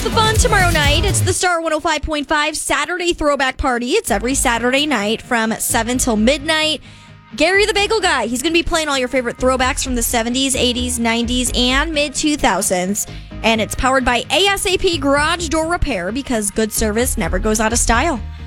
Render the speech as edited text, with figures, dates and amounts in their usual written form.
the fun tomorrow night. It's the Star 105.5 Saturday Throwback Party. It's every Saturday night from 7 till midnight. Gary the Bagel Guy, he's going to be playing all your favorite throwbacks from the 70s, 80s, 90s, and mid-2000s. And it's powered by ASAP Garage Door Repair because good service never goes out of style.